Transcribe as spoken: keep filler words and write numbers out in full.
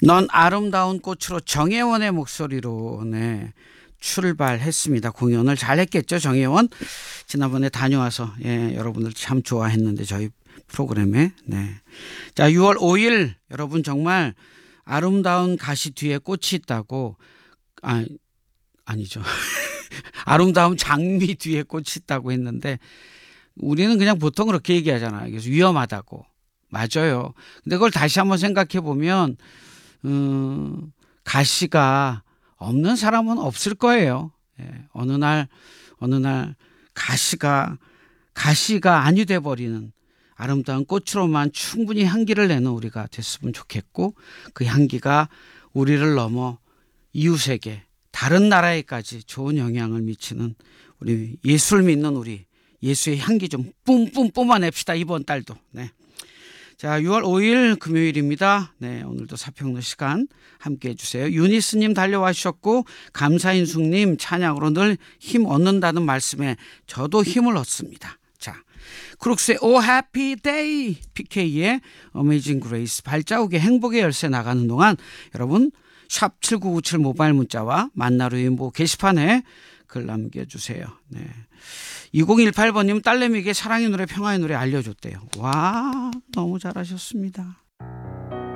넌 아름다운 꽃으로 정혜원의 목소리로 네, 출발했습니다. 공연을 잘했겠죠, 정혜원. 지난번에 다녀와서 예, 여러분들 참 좋아했는데 저희 프로그램에. 네. 자, 유월 오일 여러분 정말 아름다운 가시 뒤에 꽃이 있다고 아 아니죠. 아름다운 장미 뒤에 꽃이 있다고 했는데 우리는 그냥 보통 그렇게 얘기하잖아요. 그래서 위험하다고. 맞아요. 근데 그걸 다시 한번 생각해 보면 음, 가시가 없는 사람은 없을 거예요. 예, 어느 날 어느 날 가시가 가시가 아니 돼 버리는 아름다운 꽃으로만 충분히 향기를 내는 우리가 됐으면 좋겠고, 그 향기가 우리를 넘어 이웃에게 다른 나라에까지 좋은 영향을 미치는 우리 예수를 믿는 우리 예수의 향기 좀 뿜뿜 뿜어냅시다, 이번 달도. 네. 자, 유월 오일 금요일입니다. 네, 오늘도 사평로 시간 함께 해주세요. 유니스님 달려와 주셨고, 감사인숙님 찬양으로 늘 힘 얻는다는 말씀에 저도 힘을 얻습니다. 자, 크룩스의 Oh Happy Day, 피케이의 Amazing Grace, 발자국의 행복의 열쇠 나가는 동안 여러분 샵 칠구구칠 모바일 문자와 만나로 인보 게시판에 글 남겨주세요. 네. 이공일팔 번님 딸내미에게 사랑의 노래 평화의 노래 알려줬대요. 와, 너무 잘하셨습니다.